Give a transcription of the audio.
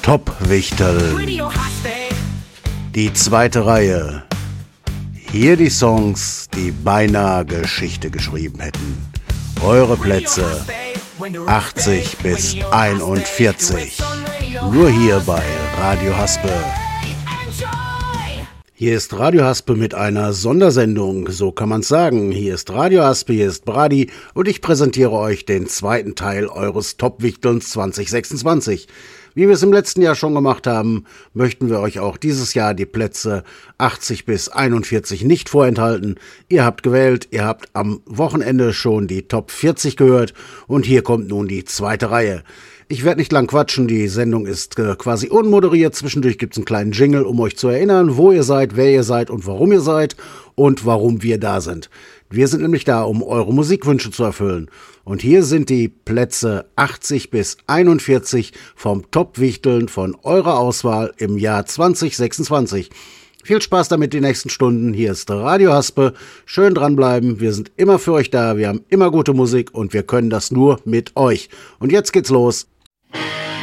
Top-Wichtel. Die zweite Reihe. Hier die Songs, die beinahe Geschichte geschrieben hätten. Eure Plätze 80 bis 41. Nur hier bei Radio Haspe. Hier ist Radio Haspe mit einer Sondersendung, so kann man's sagen. Hier ist Radio Haspe, hier ist Brady und ich präsentiere euch den zweiten Teil eures Top-Wichtelns 2026. Wie wir es im letzten Jahr schon gemacht haben, möchten wir euch auch dieses Jahr die Plätze 80 bis 41 nicht vorenthalten. Ihr habt gewählt, ihr habt am Wochenende schon die Top 40 gehört und hier kommt nun die zweite Reihe. Ich werde nicht lang quatschen, die Sendung ist quasi unmoderiert. Zwischendurch gibt es einen kleinen Jingle, um euch zu erinnern, wo ihr seid, wer ihr seid und warum wir da sind. Wir sind nämlich da, um eure Musikwünsche zu erfüllen. Und hier sind die Plätze 80 bis 41 vom Top-Wichteln von eurer Auswahl im Jahr 2026. Viel Spaß damit die nächsten Stunden. Hier ist Radio Haspe. Schön dranbleiben. Wir sind immer für euch da. Wir haben immer gute Musik und wir können das nur mit euch. Und jetzt geht's los.